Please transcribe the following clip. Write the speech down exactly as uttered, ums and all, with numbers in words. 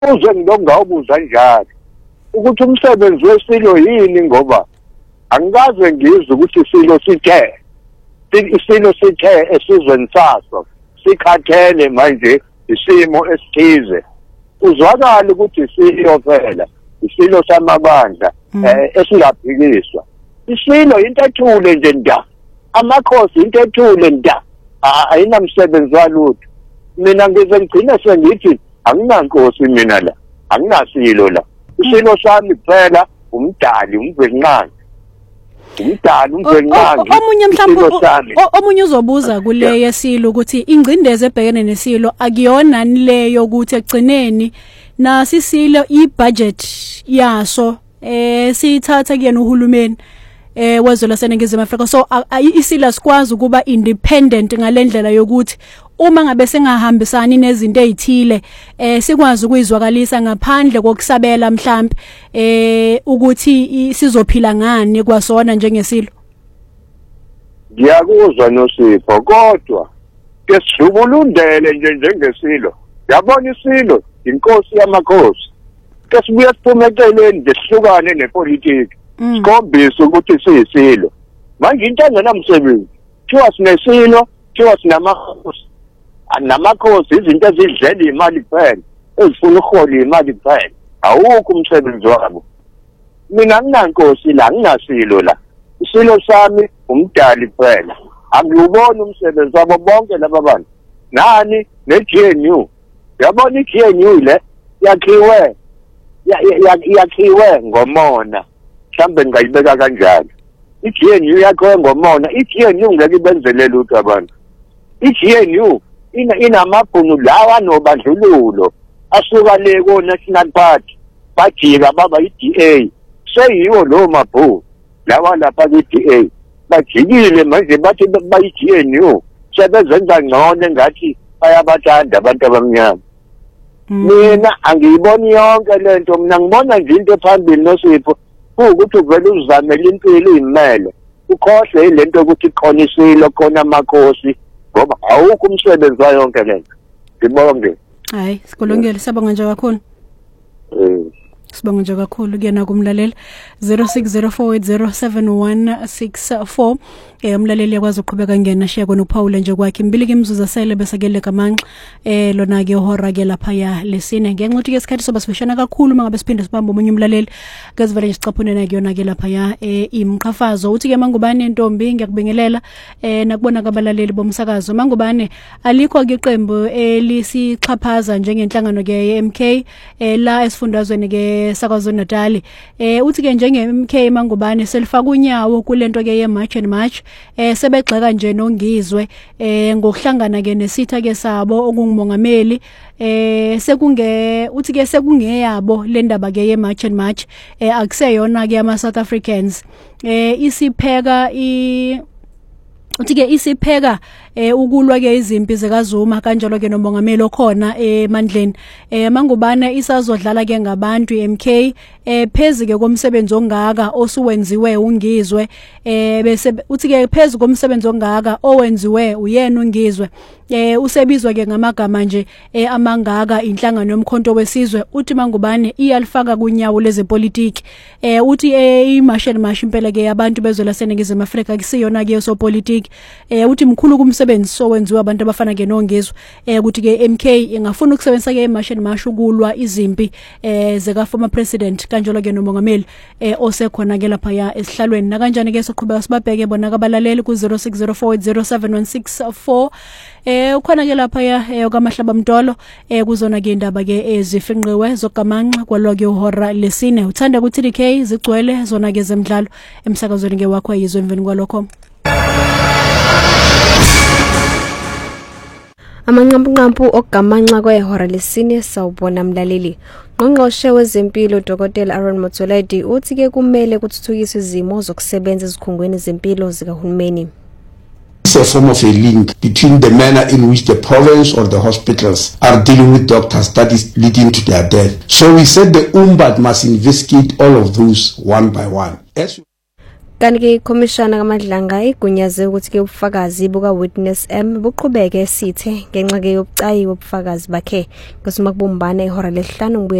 uze ngingawubuza njalo ukuthi umsebenzi wesilo yini ngoba angikaze ngizwe ukuthi isilo sithe isilo sithe esizweni saso sikhathele manje isimo esithize uzwakala ukuthi isilo phela isilo samabandla esingaphikiswa isilo into ethule nje nda amakhosi into ethule nda ayinamsebenzi walutho mina ngize ngigcina sengithi anginankosi mina la anginasilo la isilo sami phela umdali umgwenqangi umdali umgwenqangi omunye mhlawumbe omunye uzobuza kule yesilo ukuthi ingcindeze ebhekene nesilo akuyona leyo ukuthi egcineni nasisilo ibudget yaso eh sithatha kuyena uhulumeni eh wezwe laseNingizimu Afrika so isilo sikwazi ukuba independent ngalendlela yokuthi uma ngabe sengahambisani nezinto ezithile eh sikwazi ukuyizwakalisa ngaphandle kokusabela mhlambi eh ukuthi sizophila ngani kwasona njengesilo. Ngiyakuzwa noSipho kodwa ke sihlukulundele nje njengesilo yabona isilo inkosi yamakhosi ke sibuye siphumelele nje sihlukane nepolitiki sikhombisa ukuthi siyisilo manje into engenamsebenzi thiwa sinesilo thiwa sinamakhosi namakhosi izinto ezidlela imali kuphela ezifuna uhola imali kuphela awukho umsebenzi wabo mina nginankosi la nginasilo la isilo sami umdali kuphela angiyubona umsebenzi wabo bonke laba bantu nani ne-G N U yabona i-G N U le yakhiwe yakhiwe ngomona mhlambe ngayibeka kanjalo i-G N U yakhiwe ngomona i-G N U ngeke ibenzele lutho abantu i-G N U ina inamabhunu lawa nobandlululo asuka le ko National Party bajika baba i-D A seyiwo lo mabhunu lawa lapha ku-D A bajikile manje bathi bayi-G N U sebezenza ngcono ngathi bayabathanda abantu abamnyama mina angiyiboni yonke lento mina ngibona nje into phambili noSipho ukuthi uvele uzamele impilo imele ukhohle ilento ukuthi khona isilo khona amakhosi ngoba awukho umsebenzi wayo yonke lento ngibonge hayi sikolongela sabonga nje kakhulu eh sibonga nje kakhulu kuyena kumlalela zero six zero four eight zero seven one six four eh umlaleli yakwazi uqhubeka ngena share kona uPaul nje kwakhe imbiliki imzuzu asele bese kele kamanxa eh lona ke uhora ke lapha ya lesine ngenxa ukuthi ke isikhathi soba sifishana kakhulu mangabe siphinde sibambe umunye umlaleli kezivele nje sicaphune na kuyona ke lapha ya eh imqhafazo uthi ke mangubane intombi ngiyakubingelela eh nakubona kabalaleli bomsakazo mangubane alikho ke iqembu elisixhaphaza njengenhlangano ke M K eh la esifundazweni ke saKwaZulu Natal eh uthi ke njenge M K mangubane selifaka unyawo kulento ke ye March and March eh sebegxeka nje nongizwe eh ngokuhlangana ke nesitha ke sabo okungumongameli eh sekunge uthi ke sekungeyabo le ndaba ke ye March and March eh akuseyona ke ama South Africans eh isipheka i uthi ke isipheka eh ukulwa ke izimpi zikaZuma kanjalo ke nomongameli okhona emandleni eh mangubane isazodlala ke ngabantu M K eh phezulu ke komsebenzi ongaka osuwenziwe ungizwe eh bese uthi ke phezulu komsebenzi ongaka owenziwe uyena ungizwe eh usebizwa ke ngamagama nje eh amangaka inhlangano yomkhonto wesizwe uthi mangubane iyalifaka kunyawo lezepolitiki eh uthi eh iMarshall Mash impela ke abantu bezwe laseNingizimu Afrika kusiyona ke sopolitiki eh uthi mkhulu kumsebenzi sowenziwa abantu abafana ke nongizwe eh ukuthi ke M K ingafuna ukusebenzisa ke iMarshall Mash ukulwa izimpi eh zika former president kanjalo ke nomongameli eh osekhona ke lapha ya esihlalweni na kanjani ke soqhubeka sibabheke bona kabalaleli ku zero six zero four eight zero seven one six four eh ukhona ke lapha ya kwamahlaba mtolo eh kuzona ke indaba ke ezifinqiwe zogamanxa kwalwa ke uhora lesine uthanda ukuthi D K zigcwele zona ke zemidlalo emsakazweni ke wakho yizwe emveni kwalokho amanqampunqampu okugamanxa kwehora lesine sawubona mlaleli ngqongqoshe wezempilo Dr Aaron Motsoaledi uthi ke kumele kuthuthukiswe izimo zokusebenza ezikhungweni zempilo zikahulumeni. It's a form of a link between the manner in which the province or the hospitals are dealing with doctors that is leading to their death. So we said the U M B A D must investigate all of those one by one. As Kanti ke Commissioner kaMadlanga igunyaze ukuthi ke ubufakazi buka Witness M buqhubeke sithe ngenxa ke yobucayi wobufakazi bakhe kusima kubumbana ihora lesihlanu